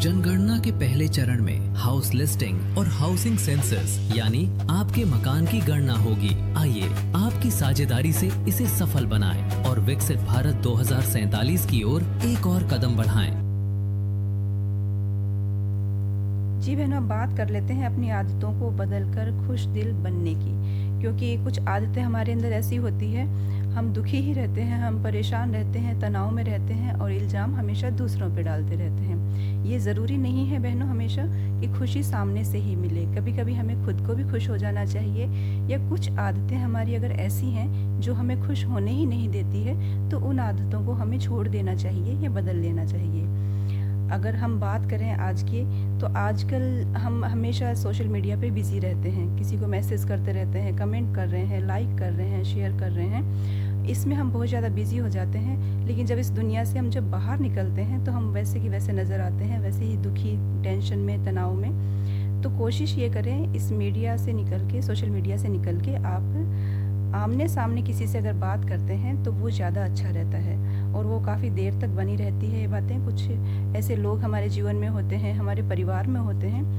जनगणना के पहले चरण में हाउस लिस्टिंग और हाउसिंग सेंसस यानी आपके मकान की गणना होगी। आइए आपकी साझेदारी से इसे सफल बनाएं और विकसित भारत 2047 की ओर एक और कदम बढ़ाएं। जी बहनों, अब बात कर लेते हैं अपनी आदतों को बदलकर खुश दिल बनने की, क्योंकि कुछ आदतें हमारे अंदर ऐसी होती है, हम दुखी ही रहते हैं, हम परेशान रहते हैं, तनाव में रहते हैं और इल्ज़ाम हमेशा दूसरों पे डालते रहते हैं। ये ज़रूरी नहीं है बहनों हमेशा कि खुशी सामने से ही मिले। कभी कभी हमें खुद को भी खुश हो जाना चाहिए, या कुछ आदतें हमारी अगर ऐसी हैं जो हमें खुश होने ही नहीं देती है तो उन आदतों को हमें छोड़ देना चाहिए या बदल लेना चाहिए। अगर हम बात करें आज की, तो आजकल हम हमेशा सोशल मीडिया पे बिज़ी रहते हैं, किसी को मैसेज करते रहते हैं, कमेंट कर रहे हैं, लाइक कर रहे हैं, शेयर कर रहे हैं, इसमें हम बहुत ज़्यादा बिज़ी हो जाते हैं। लेकिन जब इस दुनिया से हम जब बाहर निकलते हैं तो हम वैसे की वैसे नज़र आते हैं, वैसे ही दुखी, टेंशन में, तनाव में। तो कोशिश ये करें, इस मीडिया से निकल के, सोशल मीडिया से निकल के आप आमने सामने किसी से अगर बात करते हैं तो वो ज़्यादा अच्छा रहता है और वो काफ़ी देर तक बनी रहती है ये बातें। कुछ ऐसे लोग हमारे जीवन में होते हैं, हमारे परिवार में होते हैं